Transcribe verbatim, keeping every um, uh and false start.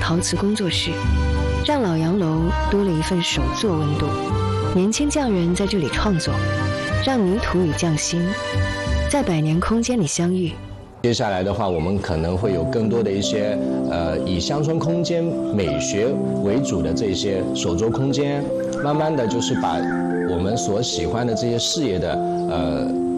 陶瓷工作室，让老洋楼多了一份手作温度。年轻匠人在这里创作，让泥土与匠心在百年空间里相遇。 接下来的话，我们可能会有更多的一些呃以乡村空间美学为主的这些手作空间，慢慢的就是把我们所喜欢的这些事业的呃。